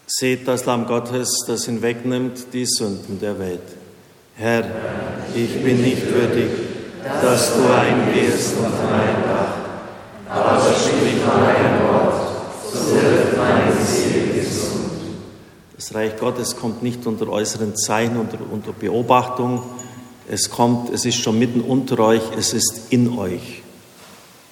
Seht das Lamm Gottes, das hinwegnimmt die Sünden der Welt. Herr, ich bin nicht würdig, dass du eingehst unter mein Dach, aber sprich nur ein Wort, so wird meine Seele gesund. Das Reich Gottes kommt nicht unter äußeren Zeichen, unter Beobachtung. Es ist schon mitten unter euch, es ist in euch.